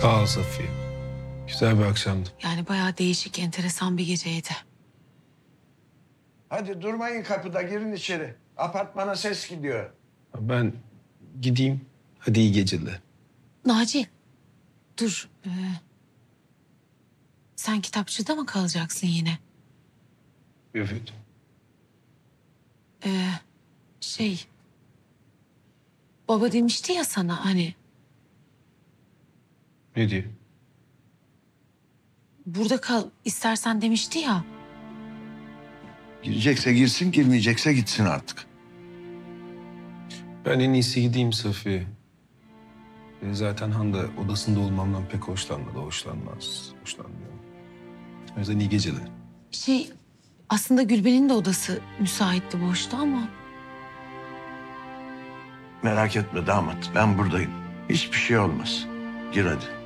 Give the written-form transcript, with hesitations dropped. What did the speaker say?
Sağ ol Safiye. Güzel bir akşamdı. Yani bayağı değişik, enteresan bir geceydi. Hadi durmayın kapıda, girin içeri. Apartmana ses gidiyor. Ben gideyim. Hadi iyi geceler. Naci, dur. Sen kitapçıda mı kalacaksın yine? Evet. Şey, baba demişti ya sana hani Ne diyor? burada kal istersen demişti ya. Girecekse girsin, girmeyecekse gitsin artık. Ben en iyisi gideyim Safiye. Zaten Hande odasında olmamdan pek hoşlanmadı. Hoşlanmıyor. O yüzden iyi geceler. Aslında Gülben'in de odası müsaitti, boştu ama. Merak etme damat, ben buradayım. Hiçbir şey olmaz. Gir hadi.